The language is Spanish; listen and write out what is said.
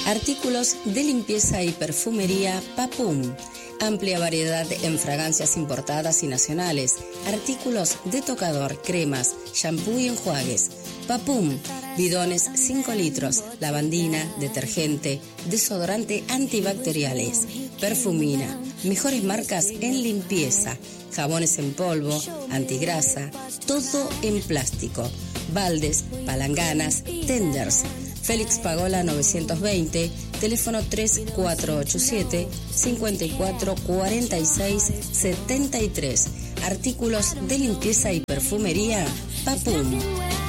Artículos de limpieza y perfumería Papum. Amplia variedad en fragancias importadas y nacionales. Artículos de tocador, cremas, shampoo y enjuagues. Papum. Bidones 5 litros. Lavandina, detergente, desodorante antibacteriales. Perfumina. Mejores marcas en limpieza. Jabones en polvo, antigrasa. Todo en plástico. Baldes, palanganas, tenders. Félix Pagola 920, teléfono 3487-544673. Artículos de limpieza y perfumería Papum.